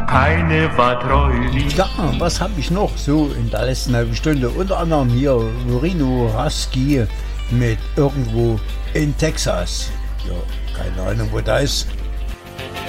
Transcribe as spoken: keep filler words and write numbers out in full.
keine war treu wie. Ja, was habe ich noch so in der letzten halben Stunde? Unter anderem hier Rhino Husky mit irgendwo in Texas. Ja, keine Ahnung, wo das ist.